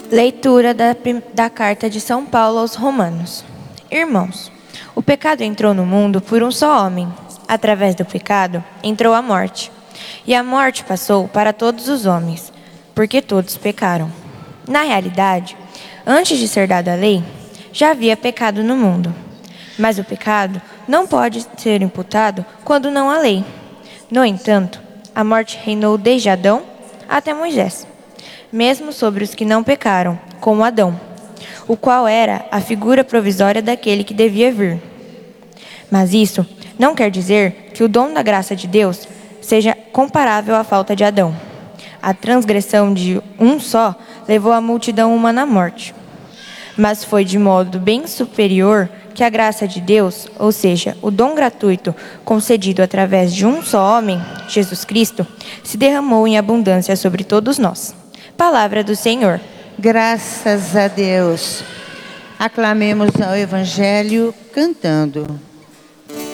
Leitura da carta de São Paulo aos Romanos. Irmãos, o pecado entrou no mundo por um só homem. Através do pecado entrou a morte. E a morte passou para todos os homens, porque todos pecaram. Na realidade, antes de ser dada a lei, já havia pecado no mundo. Mas o pecado não pode ser imputado quando não há lei. No entanto, a morte reinou desde Adão até Moisés, mesmo sobre os que não pecaram, como Adão, o qual era a figura provisória daquele que devia vir. Mas isso não quer dizer que o dom da graça de Deus seja comparável à falta de Adão. A transgressão de um só levou a multidão humana à morte. Mas foi de modo bem superior que a graça de Deus, ou seja, o dom gratuito concedido através de um só homem, Jesus Cristo, se derramou em abundância sobre todos nós. Palavra do Senhor. Graças a Deus. Aclamemos ao Evangelho cantando.